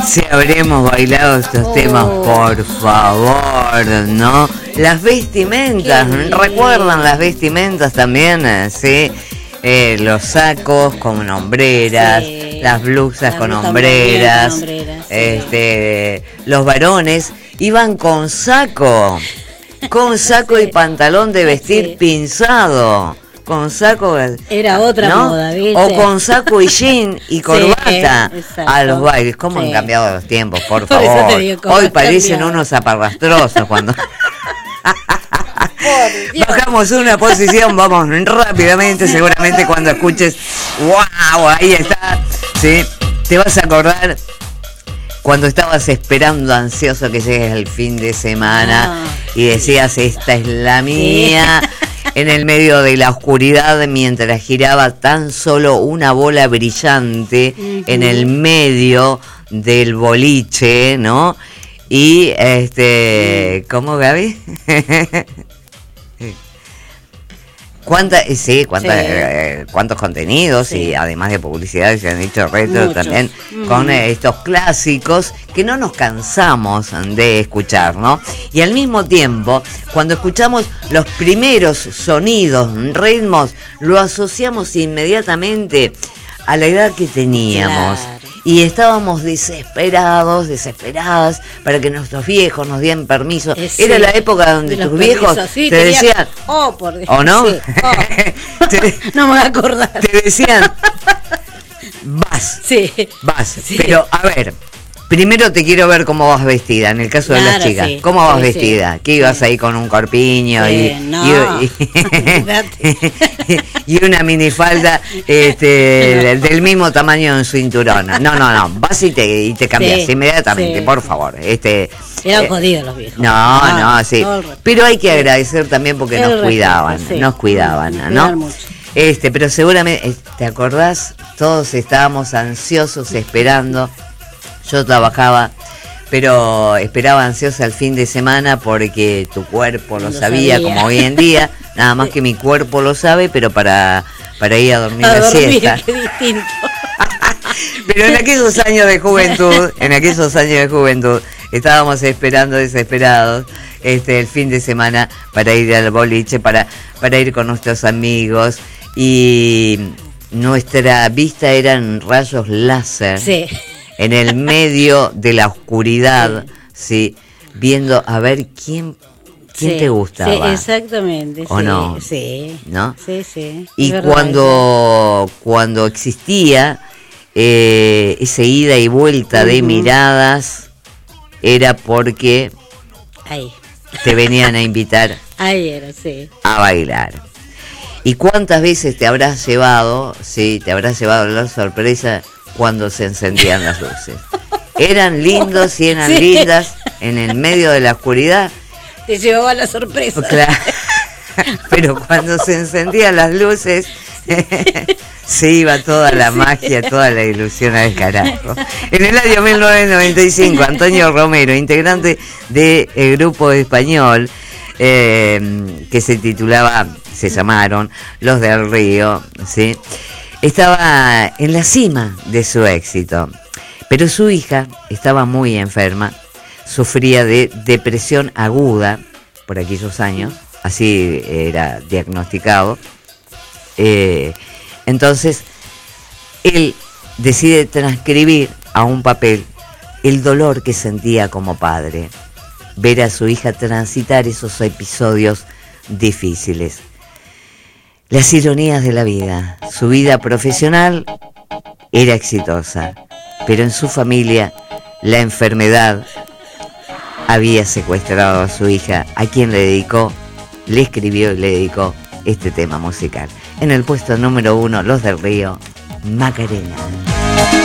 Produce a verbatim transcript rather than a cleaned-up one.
Si habremos bailado estos oh. temas, por favor, ¿no? Las vestimentas, ¿recuerdan las vestimentas también? Sí, eh, los sacos con hombreras, sí. las blusas la con hombreras, con hombreras sí. este, los varones iban con saco, con saco sí. y pantalón de vestir sí. pinzado. Con saco era otra ¿no? moda, ¿viste? O con saco y jean y corbata sí, a los bailes. ¿Cómo sí. han cambiado los tiempos? Por, por favor. Digo, hoy parecen cambiado? Unos zaparrastrosos cuando bajamos una posición, vamos rápidamente, seguramente cuando escuches wow, ahí está, sí, te vas a acordar cuando estabas esperando ansioso que llegues el fin de semana ah, y decías esta es la mía. Sí. En el medio de la oscuridad, mientras giraba tan solo una bola brillante uh-huh. en el medio del boliche, ¿no? Y, este, ¿cómo, Gaby? ¿Cuánta, sí, cuánta, sí. Eh, cuántos contenidos sí. y además de publicidad se han hecho retro Muchos. También mm. con eh, estos clásicos que no nos cansamos de escuchar, ¿no? Y al mismo tiempo, cuando escuchamos los primeros sonidos, ritmos, lo asociamos inmediatamente a la edad que teníamos. Claro. Y estábamos desesperados, desesperadas para que nuestros viejos nos dieran permiso. Eh, sí, era la época donde tus viejos sí, te tenía... decían, oh, por Dios, ¿o no? Sí, oh. te... No me voy a acordar. Te decían, vas, sí, vas. Sí. Pero, a ver, primero te quiero ver cómo vas vestida, en el caso claro, de las chicas. Sí. ¿Cómo vas sí, vestida? Sí. ¿Qué ibas sí. ahí con un corpiño sí, y, no. y, y, y una minifalda este, del mismo tamaño en cinturón? No, no, no. Vas y te, y te cambias sí, inmediatamente, sí. por favor. Este, Eran eh, jodidos los viejos. No, no, no sí. Pero hay que agradecer también porque el nos respeto, cuidaban, sí. nos cuidaban, sí, ¿no? Mucho. Este, pero seguramente, ¿te acordás? Todos estábamos ansiosos esperando. Yo trabajaba, pero esperaba ansiosa el fin de semana porque tu cuerpo lo, lo sabía, sabía, como hoy en día, nada más que mi cuerpo lo sabe, pero para, para ir a dormir a la dormir, siesta. Qué distinto. Pero en aquellos años de juventud, en aquellos años de juventud, estábamos esperando desesperados este el fin de semana para ir al boliche, para, para ir con nuestros amigos, y nuestra vista eran rayos láser. Sí. En el medio de la oscuridad, sí, viendo a ver quién, quién sí, te gustaba. Sí, exactamente. ¿O sí, no? Sí. ¿No? Sí, sí. Y cuando, cuando existía eh, ese ida y vuelta uh-huh. de miradas, era porque Ahí. te venían a invitar Ahí era, sí. a bailar. ¿Y cuántas veces te habrás llevado, sí, te habrás llevado la sorpresa cuando se encendían las luces? Eran lindos y eran sí. lindas en el medio de la oscuridad. Te llevaba la sorpresa. Claro. Pero cuando se encendían las luces, se iba toda la sí. magia, toda la ilusión al carajo. En el año mil novecientos noventa y cinco, Antonio Romero, integrante del grupo español, eh, que se titulaba, se llamaron Los del Río, ¿sí?, estaba en la cima de su éxito, pero su hija estaba muy enferma, sufría de depresión aguda por aquellos años, así era diagnosticado. Eh, entonces, él decide transcribir a un papel el dolor que sentía como padre, ver a su hija transitar esos episodios difíciles. Las ironías de la vida. Su vida profesional era exitosa, pero en su familia la enfermedad había secuestrado a su hija, a quien le dedicó, le escribió y le dedicó este tema musical. En el puesto número uno, Los del Río, Macarena.